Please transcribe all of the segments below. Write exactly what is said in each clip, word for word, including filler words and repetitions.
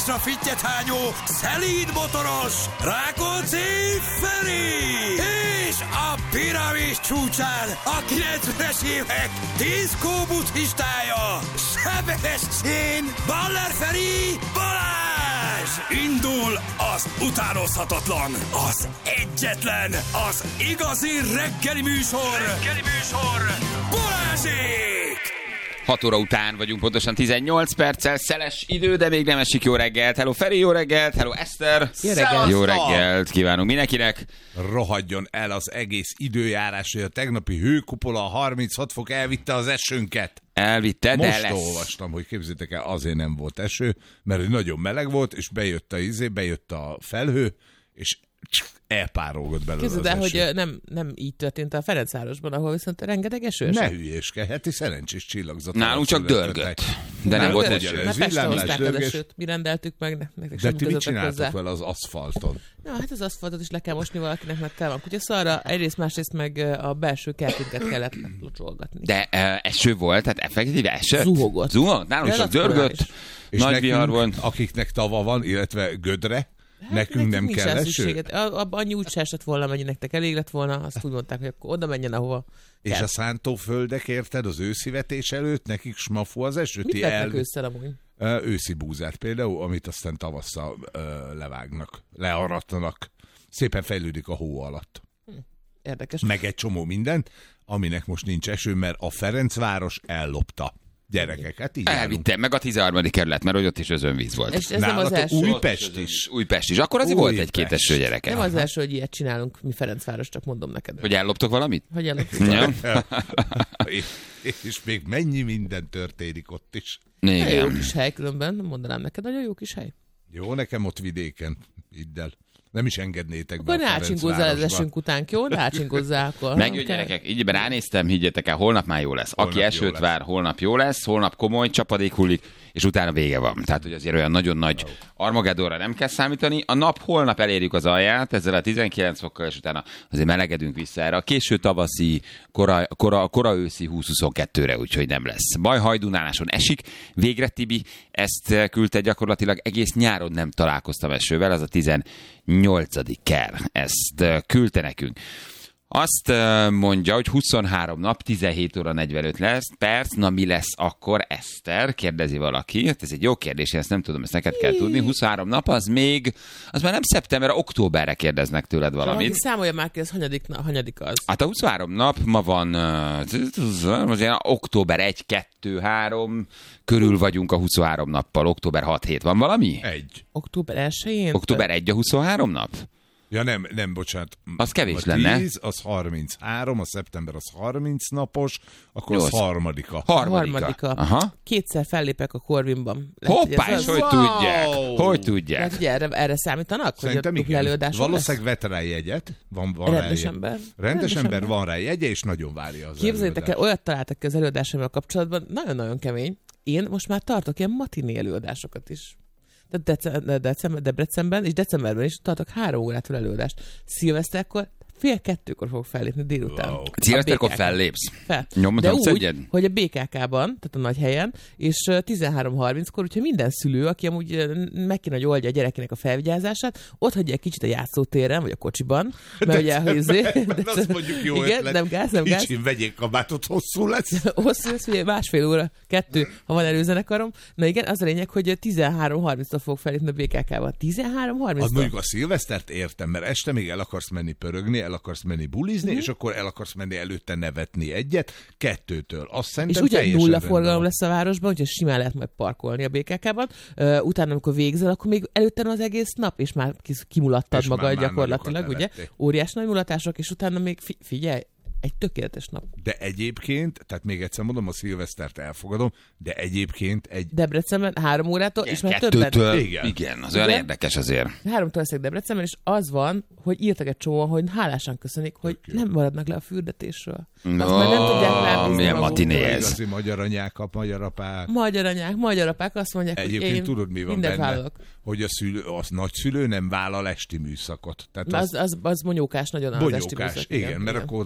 Házasra fittyethányó, szelíd motoros, Rákóczi Feri! És a piramis csúcsán a kilencvenes évek diszkó buddhistája, Sebestyén Baller Feri Balázs! Indul az utánozhatatlan, az egyetlen, az igazi reggeli műsor, reggeli műsor, Balázsék! hat óra után vagyunk, pontosan tizennyolc perccel, szeles idő, de még nem esik. Jó reggelt. Hello Feri, jó reggelt. Hello Eszter. Jó reggelt. Jó reggelt kívánunk mindenkinek. Rohadjon el az egész időjárás, hogy a tegnapi hőkupola harminchat fok elvitte az esőnket. Elvitte, de Most lesz. olvastam, hogy képzétek el, azért nem volt eső, mert nagyon meleg volt, és bejött a izé, bejött a felhő, és elpárolgott belőle Képzeld az el, eső. hogy nem, nem így történt a Ferencvárosban, ahol viszont rengeteg eső Ne esett. hülyéskedj, heti szerencsés csillagzat. Nálunk csak dörgött, de nem volt ugyanez. eső. Mert Pestre villámlás, hozták az dörgés. esőt, mi rendeltük meg, ne- nektek De sem ti mit kötöttek csináltok hozzá. vele az aszfalton? Na, hát az aszfaltot is le kell mosni valakinek, mert tel van kutyaszarra, egyrészt, másrészt meg a belső kertünket kellett locsolgatni. De uh, eső volt, tehát effektíve eső. Zuhogott. Zuhogott, nálunk csak Relatíve dörgött, is. És nagy nekünk, vihar volt. akiknek tava van, illetve gödre, Hát, nekünk nem nincs kell rá eső? szükséged. A- Abban annyi úgy se esett volna, mennyi nektek elég lett volna, azt úgy mondták, hogy akkor oda menjen, ahova És kell. a szántóföldek, érted, az őszivetés előtt, nekik smafu az eső. Mit Ti vetnek el... ősszel amúgy? Ö, őszi búzát például, amit aztán tavasszal ö, levágnak, learattanak. Szépen fejlődik a hó alatt. Érdekes. Meg egy csomó mindent, aminek most nincs eső, mert a Ferencváros ellopta. Gyerekek, hát így állunk. Elvitte, meg a tizenharmadik kerület, mert hogy ott is özönvíz volt. És ez nem az Nálatok első. Újpest is. Újpest is. Akkor azért volt egy-két Újpest. eső, gyerekek. Nem az első, hogy ilyet csinálunk mi Ferencváros, csak mondom neked. Hogy elloptok valamit? Hogy előbb. Ja. és, és még mennyi minden történik ott is. Nagyon jó Igen. kis hely különben, mondanám neked, nagyon jó kis hely. Jó, nekem ott vidéken, idd el. Nem is engednétek Akkor be ne a ácsinkozzál az Ferencvárosba. esünk után, jó? Ne ácsinkozzál akkor. Meg jó Oké. gyerekek, így ránéztem, higgyetek el, holnap már jó lesz. Holnap Aki jó esőt lesz. vár, holnap jó lesz, holnap komoly csapadék hullik, és utána vége van. Tehát, hogy azért olyan nagyon nagy Armagedonra nem kell számítani. A nap holnap elérjük az alját, ezzel a tizenkilenc fokkal, és utána azért melegedünk vissza erre a késő tavaszi, kora, kora, kora őszi húsz-huszonkettőre, úgyhogy nem lesz. Baj, Hajdunáláson esik. Végre Tibi ezt küldte, gyakorlatilag egész nyáron nem találkoztam esővel, az a tizennyolcadik ker. Ezt küldte nekünk. Azt uh, mondja, hogy huszonhárom nap, tizenhét óra negyvenöt lesz, perc, na mi lesz akkor, Eszter? Kérdezi valaki. Hát ez egy jó kérdés, én ezt nem tudom, ezt neked kell tudni. huszonhárom nap, az még, az már nem szeptember, októberre kérdeznek tőled Valaki valamit. számolja már ki, ez hanyadik, na, hanyadik az. Hát a huszonhárom nap, ma van uh, most ilyen október egy, kettő, három, körül vagyunk a huszonhárom nappal, október hat hét. Van valami? Egy. Október elsején? Október egy a huszonhárom nap? Ja nem, nem, bocsánat. Az kevés a lenne. tíz, az harminchárom, a szeptember az harminc napos, akkor az Nyolc. harmadika. Harmadika. Harmadika. Aha. Kétszer fellépek a Corvinban. Lehet, Hoppá, hogy ez és az? hogy Wow! tudják? Hogy tudják? Lehet, hogy erre, erre számítanak? Szerintem hogy a dupla igen. előadáson Valószínűleg vett rá jegyet. Van, van Rendes rá ember. Rendes, Rendes ember, ember. van rá jegye, és nagyon várja az Képzeljétek el, előadást. olyat találtak ki az előadásommal kapcsolatban, nagyon-nagyon kemény. Én most már tartok ilyen matiné előadásokat is. De dece- december, Debrecenben és decemberben is tartok három órától előadást. Szilveszterkor fél kettőkor fogok fellépni délután. Wow. Szilveszterkor A bé ká ká. fellépsz? Fel. Nyomod De a úgy, szedjed? hogy a bé ká ká-ban, tehát a nagy helyen, és ö, tizenhárom harminckor, úgyhogy minden szülő, aki amúgy ö, meg kéne, hogy oldja a gyerekének a felvigyázását, ott hagyja egy kicsit a játszótéren, vagy a kocsiban, mert ugye, hogy izé- De azt mondjuk jó igen, ötlet. nem gáz, nem gáz. Kicsim, vegyék kabátot, hosszú lesz. Hosszú lesz, ugye másfél óra, kettő, ha van előzenekarom. Na igen, az a lényeg, hogy tizenhárom harminctól fogok felépni a bé ká ká-ban. tizenhárom Az harminctól? mondjuk a szilvesztert értem, mert este még el akarsz menni pörögni, el akarsz menni bulizni, és akkor el akarsz menni előtte nevetni egyet, kettőtől. Azt És szerintem ugye teljesen nulla rendben forgalom van. lesz a városban, úgyhogy simán lehet majd parkolni a bé ká ká-ban. Uh, utána, amikor végzel, akkor még előtte az egész nap, és már kis- kimulattad És már- magad már gyakorlatilag, nagyokat ugye? nevettél. Óriás nagy mulatások, és utána még fi- figyelj, egy tökéletes nap. De egyébként, tehát még egyszer mondom, a szilvesztert elfogadom, de egyébként egy... Debrecenben három órától, és már többen. Kettőtől, Igen. igen, az olyan Igen? érdekes azért. Háromtól leszek Debrecenben, és az van, hogy írtak egy csomóan, hogy hálásan köszönik, hogy nem maradnak le a fürdetésről. No, Azt már nem tudják rábízni milyen maguktól. matiné ez. Igazi magyar anyák, kap magyar apák. Magyar anyák, magyar apák azt mondják, Egyébként hogy én tudod, mi van mindent benne? vállalok. Hogy a szülő, az nagyszülő nem vállal esti műszakot. Tehát Az, az, az bonyókás nagyon az esti bonyókás, műszak, igen, mert akkor oda haza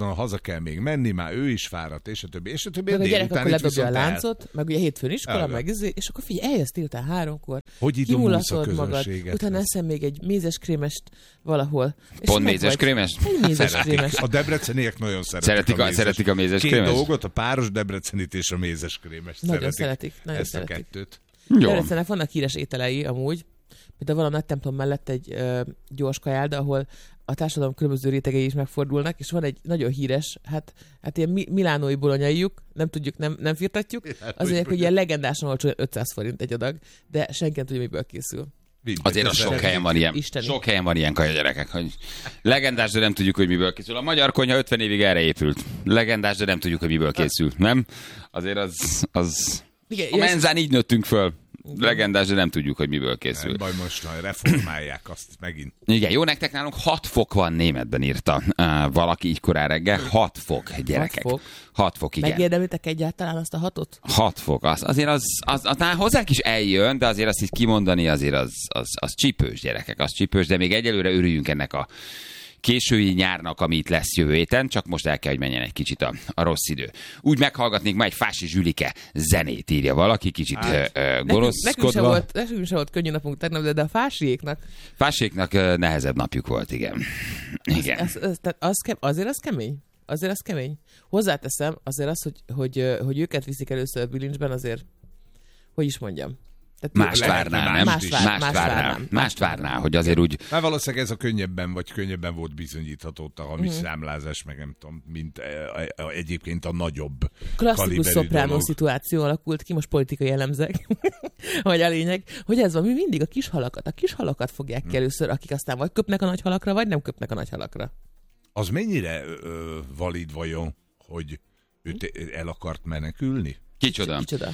kell még menni, már ő is fáradt, és a többi, és a többi. Meg a gyerek Délután akkor itt ledobja a viszont el- láncot, meg ugye hétfőn iskola, El- meg izé, és akkor figyelj, eljössz délután háromkor, Hogy idomulsz a kimulatod magad, közönséget? utána eszem még egy mézeskrémest valahol. És Pont meg mézeskrémest? vagy. Egy mézeskrémest. A debreceniek nagyon szeretik, Szeretik a- mézes- szeretik a mézes Két krémest? dolgot, a páros debrecenit és a mézeskrémest Nagyon szeretik. szeretik, nagyon Ezt szeretik. a kettőt. Jó. Debrecennek vannak híres ételei amúgy, például van a nagy templom mellett egy ö, gyors kajálda, ahol a társadalom különböző rétegei is megfordulnak, és van egy nagyon híres, hát, hát ilyen mi- milánói bolonyaijuk, nem tudjuk, nem, nem firtatjuk, azért, hogy ilyen legendásan olcsó, ötszáz forint egy adag, de senki nem tudja, miből készül. Mindegy, Azért az sok szeretik. helyen van ilyen, Isteni. sok helyen van ilyen kaja gyerekek, hogy legendás, de nem tudjuk, hogy miből készül. A magyar konyha ötven évig erre épült. Legendás, de nem tudjuk, hogy miből készül, nem? Azért az, az... Igen, A menzán így nőttünk föl. Legendás, de nem tudjuk, hogy miből készül. Nem baj, most majd reformálják azt megint. Igen, jó, nektek nálunk hat fok van, németben írta uh, valaki így korán reggel. hat fok, gyerekek. fok? hat fok, igen. Megérdemlitek egyáltalán azt a hatot? hat fok, az, azért az, az, az, az hozzánk is eljön, de azért azt így kimondani, azért az, az, az csípős, gyerekek, az csípős, de még egyelőre örüljünk ennek a késői nyárnak, ami itt lesz jövő héten, csak most el kell, hogy menjen egy kicsit a, a rossz idő. Úgy meghallgatnék ma egy Fási Zsülike zenét, írja valaki, kicsit hát, ö, ö, Nekünk, nekünk, sem gonoszkodva. volt, nekünk sem volt könnyű napunk tegnap, de, de a Fásiéknak Fáséknak ö, nehezebb napjuk volt, igen. Igen. az, az, tehát az, ke- azért az kemény. Azért az kemény. Hozzáteszem, azért az, hogy, hogy, ö, hogy őket viszik először bilincsben, azért, hogy is mondjam. Tehát Mást Lehet, várnál, hogy nem? más vár- Mást más várnál. várnám. Mást várnál, hogy azért úgy... Már valószínűleg ez a könnyebben, vagy könnyebben volt bizonyítható a hamis Mhm. számlázás, meg nem tudom, mint e, e, egyébként a nagyobb klasszikus kaliberű szopránó dolog. szituáció alakult ki, most politikai elemzek, vagy a lényeg, hogy ez van, mi mindig a kis halakat, a kis halakat fogják ki először, akik aztán vagy köpnek a nagy halakra, vagy nem köpnek a nagy halakra. Az mennyire ö, valid vajon, hogy ő te- el akart menekülni? Kicsoda. Kicsoda.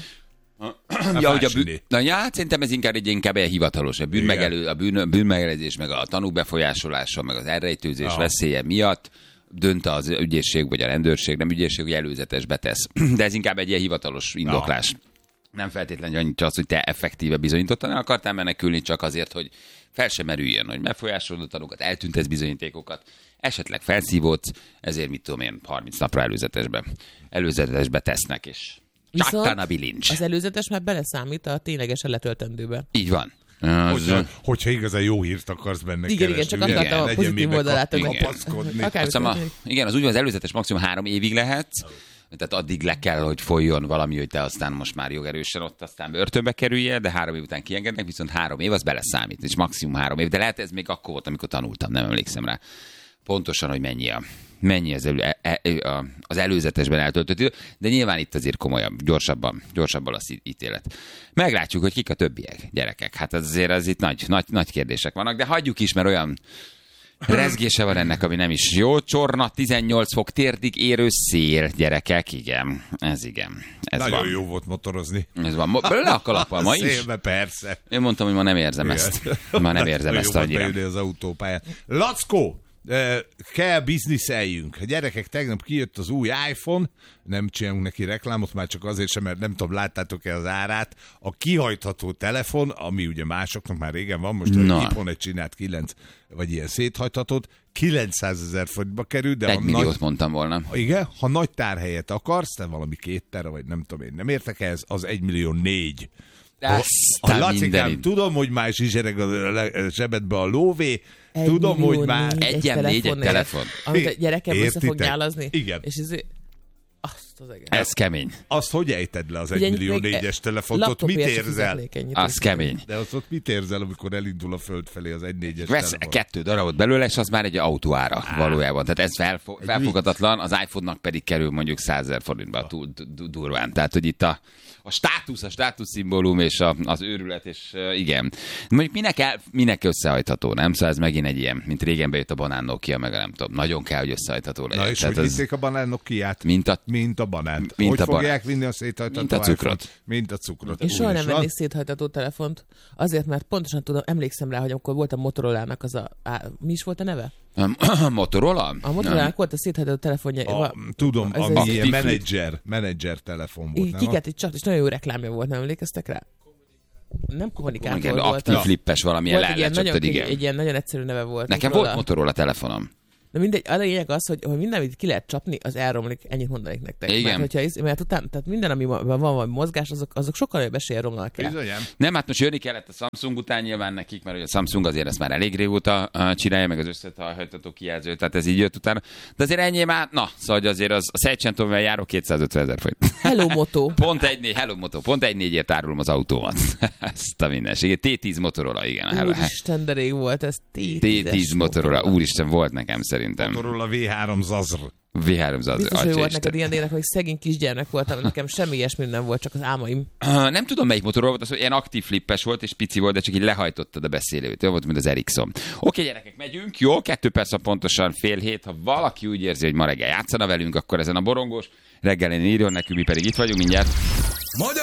Ja, hogy a Fásni. bűn... Na, ja, hát szerintem ez inkább egy inkább egy hivatalos. A, bűnmegelő, a bűn, bűnmegelőzés, meg a tanúk befolyásolása, meg az elrejtőzés Aha. veszélye miatt dönt az ügyészség vagy a rendőrség, nem ügyészség, hogy előzetes betesz. De ez inkább egy ilyen hivatalos indoklás. Nem feltétlenül annyit az, hogy te effektíve bizonyítottan el akartál menekülni, csak azért, hogy fel sem merüljön, hogy befolyásolod a tanúkat, eltüntesz bizonyítékokat, esetleg felszívódsz, ezért mit tudom én, harminc napra előzetesbe, előzetesbe tesznek, és csattan a bilincs. az előzetes már beleszámít a ténylegesen letöltendőbe. Így van. Az, Hogyha, hogyha igazán jó hírt akarsz benne Igen, igen, csak keresni, ugye? akartam a Legyen pozitív mibe oldalát. kap- hogy- kapaszkodni. Akár- azt hiszem, a, igen, az úgy van, az előzetes maximum három évig lehet, tehát addig le kell, hogy folyjon valami, hogy te aztán most már jogerősen ott aztán börtönbe kerüljél, de három év után kiengednek, viszont három év az beleszámít, és maximum három év, de lehet ez még akkor volt, amikor tanultam, nem emlékszem rá pontosan, hogy mennyi a mennyi az, elő, e, e, a, az előzetesben eltöltött idő, de nyilván itt azért komolyabb, gyorsabban, gyorsabban az ítélet. Meglátjuk, hogy kik a többiek, gyerekek. Hát azért az itt nagy, nagy, nagy kérdések vannak, de hagyjuk is, mert olyan rezgése van ennek, ami nem is jó. Csorna, tizennyolc fok, térdig érő szél, gyerekek, igen. Ez igen. Ez Nagyon van. jó volt motorozni. Ez van. Mo- Le a kalappal ma is. Szélbe, persze. Én mondtam, hogy ma nem érzem Igen. ezt. Ma nem érzem Nagyon ezt jó volt annyira. beülni az autópályán. Lackó! eh, Kell bizniszeljünk. A gyerekek, tegnap kijött az új iPhone, nem csinálunk neki reklámot, már csak azért sem, mert nem tudom, láttátok-e az árát. A kihajtható telefon, ami ugye másoknak már régen van, most Na. a iPhone egy csinált kilenc, vagy ilyen széthajthatót, kilencszázezer forintba kerül, de Egy ha milliót nagy, mondtam volna. igen, ha nagy tárhelyet akarsz, te valami két tera, vagy nem tudom én, nem értek ez, az egy millió négy. Aztán A Lacikám, mindenit. tudom, hogy már zsizsereg a le- zsebedbe a lóvé, Egy tudom, millió hogy már... négy Egyen négy egy telefonért, telefon. Amit a gyerekem össze fog Értitek? nyálazni. Igen. És ez... Azt az egész. Ez kemény. Azt hogy ejted le az Ugye egy millió még négyes telefont, ott mit laptopért se érzel? fizetnék ennyit. Az kemény. De azt ott mit érzel, amikor elindul a föld felé az egy négyes Vesz telefon? kettő darabot belőle, és az már egy autóára valójában. Tehát ez felfo- felfogadatlan, az iPhone-nak pedig kerül mondjuk százezer forintba túl du- du- durván. Tehát, hogy itt a, a státusz, a státuszszimbólum és a, az őrület, és uh, igen. Mondjuk minek, el, minek összehajtható, nem? Szóval ez megint egy ilyen, mint régen bejött a banán Nokia, meg a nem tudom. Nagyon kell, hogy összehajtható legyen. Na és Tehát hogy az, viszik a banán Nokiát? mint a Mint a banánt. Mint hogy a banán. fogják vinni a széthajtató Mint a cukrot. iPhone-t? Mint a cukrot. Én soha Úgy nem is van. vennék széthajtató telefont, azért, mert pontosan tudom, emlékszem rá, hogy amikor volt a Motorola-nak az a... Á, mi is volt a neve? Motorola? A Motorola-nak volt a széthajtató telefonja. A, va- tudom, ez ami egy- ilyen Active menedzser, menedzser telefon volt, így nem? kiket itt csak, és nagyon jó reklámja volt, nem emlékeztek rá? Nem kommunikátor Igen, volt. aktív az. flippes valamilyen Volt egy ilyen, nagyon, lecsaptad, igen. egy ilyen nagyon egyszerű neve volt. Nekem Motorola. volt Motorola telefonom. De mindegy, a lényeg az, hogy, hogy minden, amit ki lehet csapni, az elromlik, ennyit mondanék nektek. Igen. Mert, hogyha, mert utána, tehát minden, ami van, van valami mozgás, azok, azok sokkal nagyobb eséllyel romlanak el. Bizonyám. Nem, hát most jönni kellett a Samsung után nyilván nekik, mert ugye a Samsung azért ezt már elég régóta uh, csinálja, meg az összehajtható kijelző, tehát ez így jött utána. De azért ennyi már, na, szóval azért az, a Seicento-vel járok kétszázötven ezer forint. Hello Moto. Pont egy négy, Hello Moto, pont egy négyért árulom az autómat. Ezt a mindenségét. té tíz Motorola, igen. A Hello. Úristen, de rég volt ez. té tíz Motorola, úristen, volt nekem szerintem. Motorola vé három Zazr. vé három Zazr. Biztos, hogy volt neked ilyen dének, hogy szegény kisgyermek voltam, nekem semmi ilyesmi nem volt, csak az álmaim. Uh, nem tudom, melyik Motorola volt, az, hogy ilyen aktív flippes volt, és pici volt, de csak így lehajtottad a beszélőt. Olyan volt, mint az Ericsson. Oké, gyerekek, megyünk. Jó, kettő perc a pontosan fél hét. Ha valaki úgy érzi, hogy ma reggel játszana velünk, akkor ezen a borongós reggelén írjon nekünk, mi pedig itt vagyunk mindjárt.